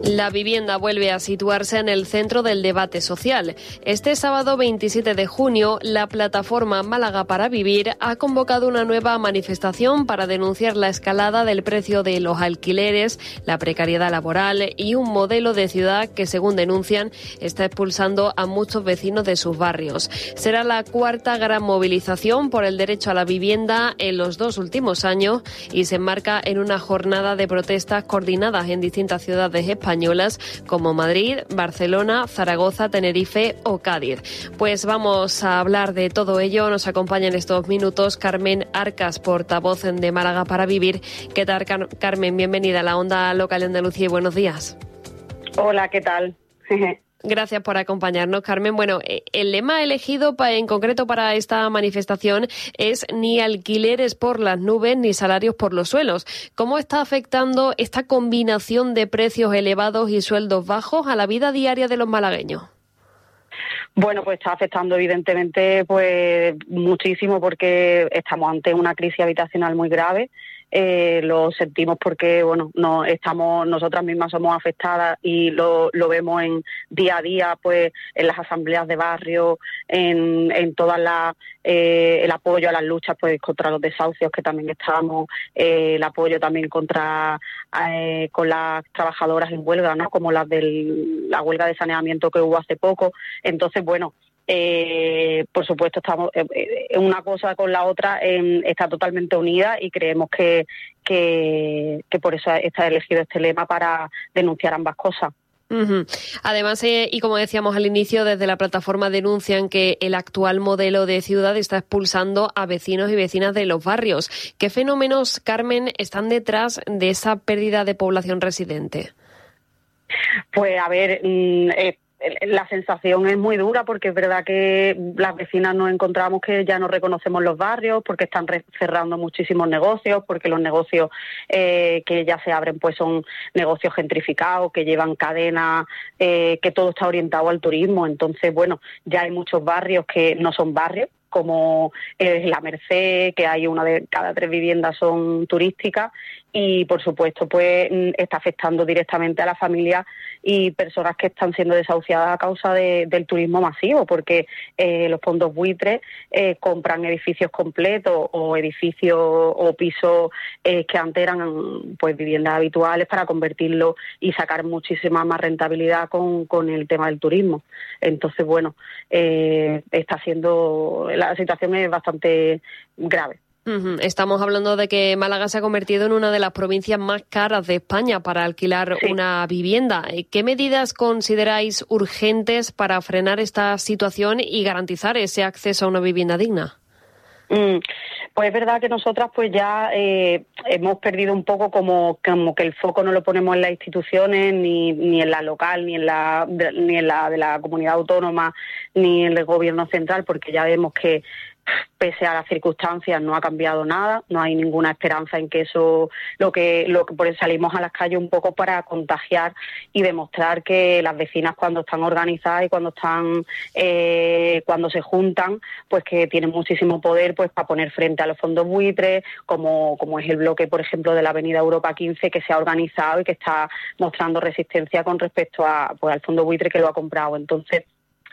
La vivienda vuelve a situarse en el centro del debate social. Este sábado 27 de junio, la plataforma Málaga para Vivir ha convocado una nueva manifestación para denunciar la escalada del precio de los alquileres, la precariedad laboral y un modelo de ciudad que, según denuncian, está expulsando a muchos vecinos de sus barrios. Será la cuarta gran movilización por el derecho a la vivienda en los 2 últimos años y se enmarca en una jornada de protestas coordinadas en distintas ciudades españolas como Madrid, Barcelona, Zaragoza, Tenerife o Cádiz. Pues vamos a hablar de todo ello. Nos acompaña en estos minutos Carmen Arcas, portavoz de Málaga para Vivir. ¿Qué tal, Carmen? Bienvenida a la Onda Local de Andalucía y buenos días. Hola, ¿qué tal? Gracias por acompañarnos, Carmen. Bueno, el lema elegido en concreto para esta manifestación es ni alquileres por las nubes ni salarios por los suelos. ¿Cómo está afectando esta combinación de precios elevados y sueldos bajos a la vida diaria de los malagueños? Bueno, pues está afectando evidentemente pues muchísimo porque estamos ante una crisis habitacional muy grave. Lo sentimos porque bueno, nosotras mismas somos afectadas y lo vemos en día a día, pues en las asambleas de barrio, en todas el apoyo a las luchas pues contra los desahucios que también estamos, el apoyo también con las trabajadoras en huelga, ¿no? Como las de la huelga de saneamiento que hubo hace poco. Entonces, bueno, por supuesto estamos una cosa con la otra está totalmente unida y creemos que por eso está elegido este lema para denunciar ambas cosas. Uh-huh. Además, y como decíamos al inicio, desde la plataforma denuncian que el actual modelo de ciudad está expulsando a vecinos y vecinas de los barrios. ¿Qué fenómenos, Carmen, están detrás de esa pérdida de población residente? Pues a ver, la sensación es muy dura porque es verdad que las vecinas nos encontramos que ya no reconocemos los barrios porque están cerrando muchísimos negocios, porque los negocios que ya se abren pues son negocios gentrificados, que llevan cadenas, que todo está orientado al turismo. Entonces, bueno, ya hay muchos barrios que no son barrios, como La Merced, que hay una de cada 3 viviendas son turísticas y, por supuesto, pues está afectando directamente a las familias y personas que están siendo desahuciadas a causa del turismo masivo, porque los fondos buitres compran edificios completos o edificios o pisos que antes eran pues viviendas habituales para convertirlo y sacar muchísima más rentabilidad con el tema del turismo. Entonces, bueno, la situación es bastante grave. Uh-huh. Estamos hablando de que Málaga se ha convertido en una de las provincias más caras de España para alquilar una vivienda. ¿Qué medidas consideráis urgentes para frenar esta situación y garantizar ese acceso a una vivienda digna? Pues es verdad que nosotras pues ya hemos perdido un poco como que el foco no lo ponemos en las instituciones, ni en la local, ni en la de la comunidad autónoma, ni en el gobierno central, porque ya vemos que pese a las circunstancias no ha cambiado nada, no hay ninguna esperanza en que eso, por eso salimos a las calles un poco para contagiar y demostrar que las vecinas cuando están organizadas y cuando se juntan, pues que tienen muchísimo poder pues para poner frente a los fondos buitres, como es el bloque, por ejemplo, de la Avenida Europa 15, que se ha organizado y que está mostrando resistencia con respecto al fondo buitre que lo ha comprado. Entonces,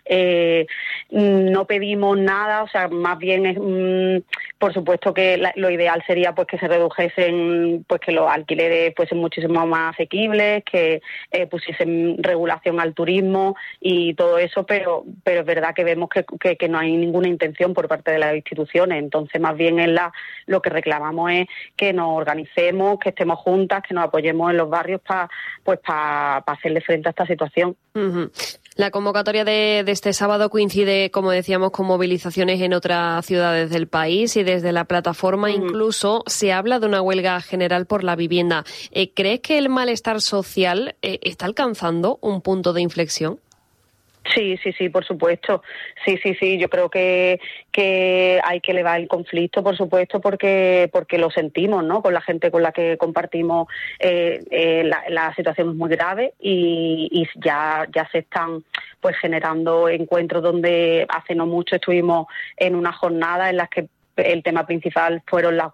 no pedimos nada, o sea, más bien es, por supuesto que lo ideal sería pues que se redujesen, pues que los alquileres fuesen muchísimo más asequibles, que pusiesen regulación al turismo y todo eso, pero es verdad que vemos que no hay ninguna intención por parte de las instituciones. Entonces, más bien lo que reclamamos es que nos organicemos, que estemos juntas, que nos apoyemos en los barrios para hacerle frente a esta situación. Uh-huh. La convocatoria de este sábado coincide, como decíamos, con movilizaciones en otras ciudades del país y desde la plataforma incluso se habla de una huelga general por la vivienda. ¿Crees que el malestar social está alcanzando un punto de inflexión? Sí, por supuesto. Sí. Yo creo que hay que elevar el conflicto, por supuesto, porque lo sentimos, ¿no? Con la gente con la que compartimos la situación es muy grave y ya se están pues generando encuentros donde hace no mucho estuvimos en una jornada en las que el tema principal fueron las